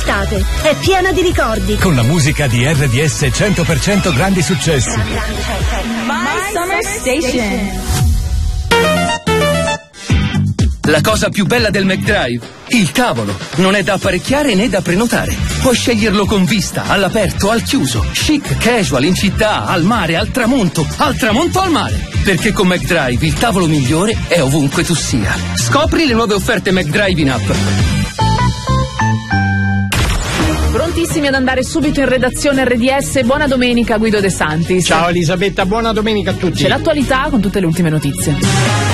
quest'estate. È piena di ricordi. Con la musica di RDS 100% grandi successi. My Summer Station. La cosa più bella del McDrive? Il tavolo. Non è da apparecchiare né da prenotare. Puoi sceglierlo con vista, all'aperto, al chiuso, chic, casual, in città, al mare, al tramonto al mare. Perché con McDrive il tavolo migliore è ovunque tu sia. Scopri le nuove offerte McDrive in app. Prontissimi ad andare subito in redazione RDS. Buona domenica, Guido De Santis. Ciao Elisabetta, buona domenica a tutti. C'è l'attualità con tutte le ultime notizie.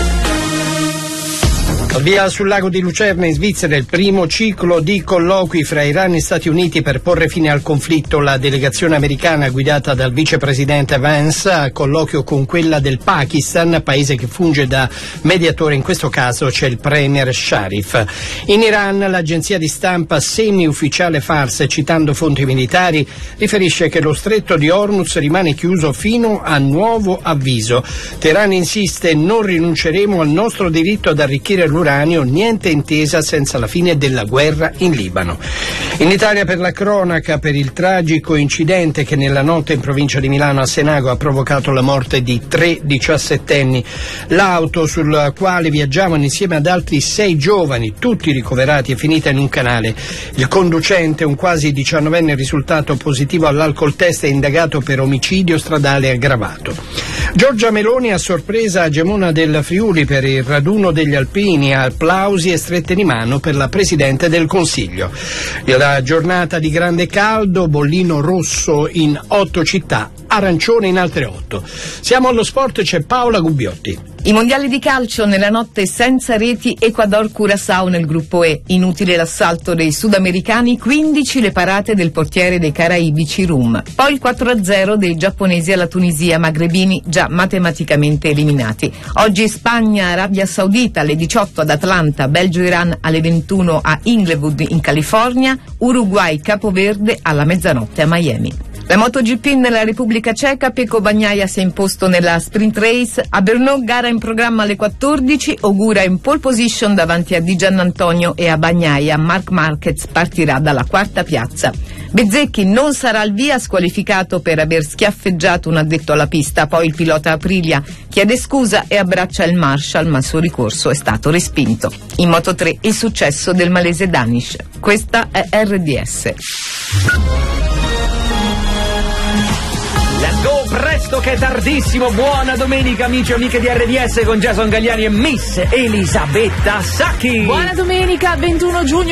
Via sul lago di Lucerna in Svizzera il primo ciclo di colloqui fra Iran e Stati Uniti per porre fine al conflitto. La delegazione americana guidata dal vicepresidente Vance a colloquio con quella del Pakistan, paese che funge da mediatore. In questo caso c'è il premier Sharif. In Iran l'agenzia di stampa semi-ufficiale Fars, citando fonti militari, riferisce che lo stretto di Hormuz rimane chiuso fino a nuovo avviso. Teheran insiste: non rinunceremo al nostro diritto ad arricchire l'uranio, niente intesa senza la fine della guerra in Libano. In Italia, per la cronaca, per il tragico incidente che nella notte in provincia di Milano a Senago ha provocato la morte di 3 diciassettenni. L'auto sulla quale viaggiavano insieme ad altri 6 giovani, tutti ricoverati, è finita in un canale. Il conducente, un quasi 19enne risultato positivo all'alcol test, è indagato per omicidio stradale aggravato. Giorgia Meloni a sorpresa a Gemona del Friuli per il raduno degli alpini, applausi e strette di mano per la Presidente del Consiglio. La giornata di grande caldo, bollino rosso in 8 città, arancione in altre 8. Siamo allo sport, c'è Paola Gubbiotti. I mondiali di calcio nella notte senza reti, Ecuador-Curaçao nel gruppo E. Inutile l'assalto dei sudamericani, 15 le parate del portiere dei caraibici Rum. Poi il 4-0 dei giapponesi alla Tunisia, magrebini già matematicamente eliminati. Oggi Spagna-Arabia Saudita alle 18 ad Atlanta, Belgio-Iran alle 21 a Inglewood in California, Uruguay-Capoverde alla mezzanotte a Miami. La MotoGP nella Repubblica Ceca, Pecco Bagnaia si è imposto nella sprint race, a Brno gara in programma alle 14, Ogura in pole position davanti a Di Giannantonio e a Bagnaia, Marc Marquez partirà dalla quarta piazza. Bezzecchi non sarà al via, squalificato per aver schiaffeggiato un addetto alla pista, poi il pilota Aprilia chiede scusa e abbraccia il Marshall, ma il suo ricorso è stato respinto. In Moto3 il successo del malese Danish. Questa è RDS. Let's go, presto che è tardissimo. Buona domenica amici e amiche di RDS con Jason Gagliani e Miss Elisabetta Sacchi. Buona domenica, 21 giugno.